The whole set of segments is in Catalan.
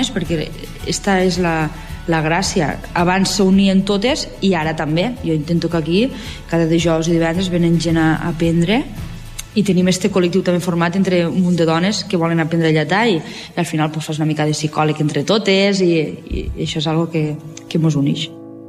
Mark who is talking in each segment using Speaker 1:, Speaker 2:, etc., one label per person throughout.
Speaker 1: dones, perquè esta és la gràcia. Abans s'unien totes i ara també. Jo intento que aquí cada dijous i divendres venen gent a aprendre, i tenim este col·lectiu també format entre un munt de dones que volen aprendre a lletar, i al final pues, fas una mica de psicòleg entre totes, i això és algo que mos uneix.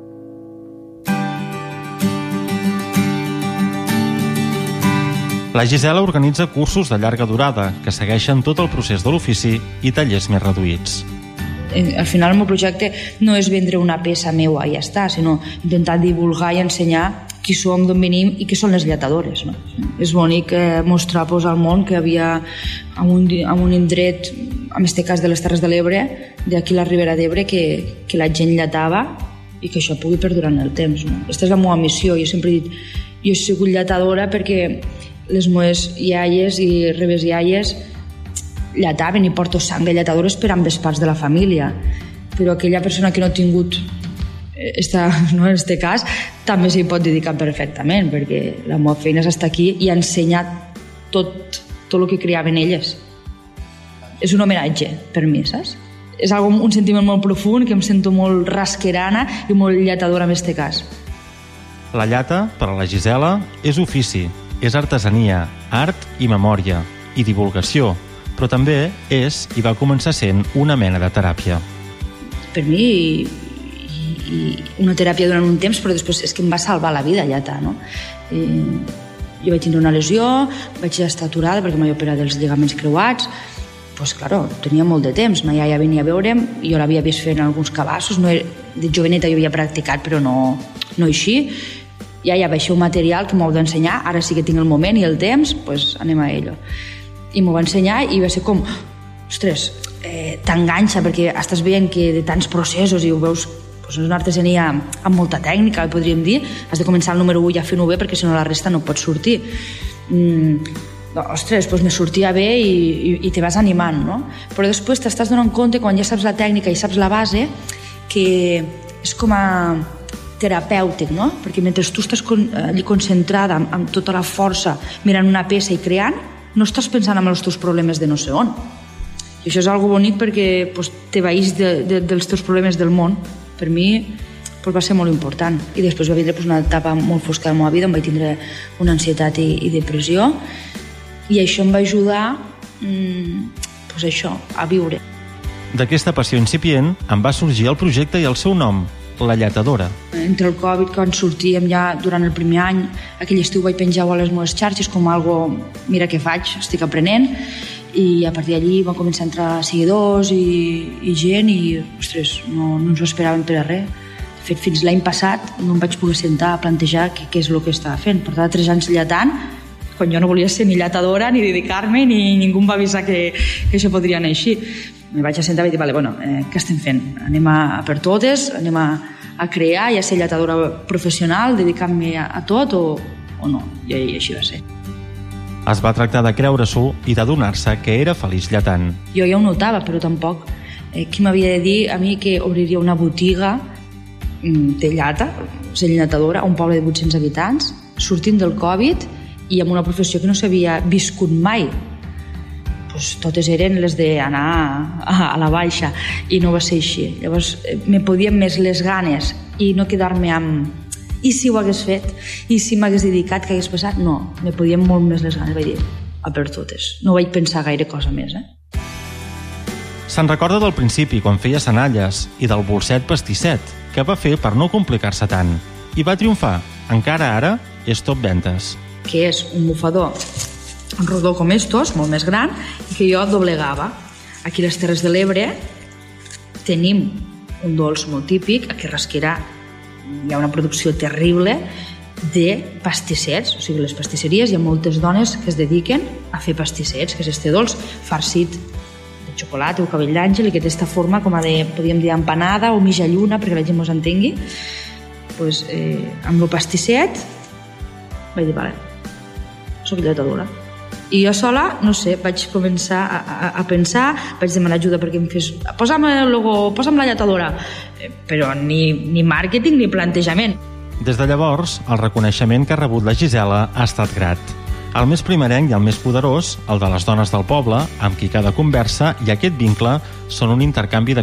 Speaker 2: La Gisela organitza cursos de llarga durada que segueixen tot el procés de l'ofici i tallers més reduïts.
Speaker 1: Al final el meu projecte no és vendre una peça meua i ja està, sinó intentar divulgar i ensenyar qui som, d'on venim i què són les lletadores. No? És bonic mostrar al món que havia en un indret, en aquest cas de les Terres de l'Ebre, d'aquí la Ribera d'Ebre, que la gent lletava i que això pugui perdurar en el temps. No? Aquesta és la meva missió. Jo sempre he dit, jo he sigut lletadora perquè les meves iaies i revesiaies lletaven i porto sang de lletadores per ambes parts de la família, però aquella persona que no ha tingut en aquest cas també s'hi pot dedicar perfectament, perquè la meva feina és estar aquí i ha ensenyat tot el que creaven elles. És un homenatge per mi, saps? És un sentiment molt profund, que em sento molt rasquerana i molt lletadora en aquest cas.
Speaker 2: La llata, per a la Gisela, és ofici, és artesania, art i memòria, i divulgació, però també és, i va començar sent, una mena de teràpia.
Speaker 1: Per mi, una teràpia durant un temps, però després és que em va salvar la vida lletar, no? Jo vaig tindre una lesió, vaig estar aturada perquè m'he operat dels lligaments creuats, doncs, claro, tenia molt de temps, ma iaia venia a veure'm, jo l'havia vist fent alguns cabassos, de joveneta jo havia practicat, però no així. Ja vaig fer un material que m'ho heu d'ensenyar, ara sí que tinc el moment i el temps, doncs anem a ello. I m'ho va ensenyar i va ser com, ostres, t'enganxa perquè estàs veient que de tants processos i ho veus, és una artesania amb molta tècnica, podríem dir, has de començar el número 1 ja fent-ho bé perquè si no la resta no pot sortir. Ostres, doncs me sortia bé i te vas animant, no? Però després t'estàs donant compte, quan ja saps la tècnica i saps la base, que és com a terapèutic, no? Perquè mentre tu estàs allí concentrada amb tota la força mirant una peça i creant, no estàs pensant en els teus problemes de no sé on. I això és algo bonic perquè t'evaís dels teus problemes del món. Per mi va ser molt important. I després va vindre una etapa molt fosca de la meva vida, on vaig tindre una ansietat i depressió, i això em va ajudar a viure.
Speaker 2: D'aquesta passió incipient en va sorgir el projecte i el seu nom, La Lletadora.
Speaker 1: Entre el Covid, quan sortíem ja durant el primer any, aquell estiu vaig penjar a les meves xarxes com algo, mira què faig, estic aprenent, i a partir d'allí van començar a entrar seguidors i gent, i ostres, no ens ho esperàvem per a res. De fet, fins l'any passat no em vaig poder sentar a plantejar què és el que estava fent. Portava 3 anys lletant, quan jo no volia ser ni lletadora, ni dedicar-me, ni ningú em va avisar que això podria anar així. Me vaig assentar i vaig dir, vale, bueno, què estem fent? Anem a per totes, anem a crear i a ser lletadora professional, dedicant-me a tot o no? I així va ser.
Speaker 2: Es va tractar de creure-s'ho i d'adonar-se que era feliç lletant.
Speaker 1: Jo ja ho notava, però tampoc. Qui m'havia de dir a mi que obriria una botiga de llata, ser lletadora, a un poble de 800 habitants, sortint del Covid i amb una professió que no s'havia viscut mai. Totes eren les d'anar a la baixa, i no va ser així. Llavors me podien més les ganes i no quedar-me amb i si ho hagués fet, i si m'hagués dedicat, què hagués passat? No, me podien molt més les ganes. Vaig dir, a per totes. No vaig pensar gaire cosa més.
Speaker 2: Se'n recorda del principi, quan feia senalles, i del bolset pastisset, que va fer per no complicar-se tant. I va triomfar. Encara ara és top ventes.
Speaker 1: Que és un bufador rodó com estos, molt més gran, i que jo doblegava. Aquí a les Terres de l'Ebre tenim un dolç molt típic, aquí a Rasquera hi ha una producció terrible de pastissets, o sigui, les pastisseries, hi ha moltes dones que es dediquen a fer pastissets, que és este dolç farcit de xocolata o cabell d'àngel, i que té aquesta forma com a de, podríem dir, empanada o mitja lluna, perquè la gent mos entengui. Amb el pastisset vaig dir, vale, soc lletadora. I jo sola, no sé, vaig començar a pensar, vaig demanar ajuda perquè em fes, posa'm el logo, posa'm la lletadora, però ni màrqueting ni plantejament.
Speaker 2: Des de llavors, el reconeixement que ha rebut la Gisela ha estat grat. El més primerenc i el més poderós, el de les dones del poble, amb qui cada conversa i aquest vincle són un intercanvi de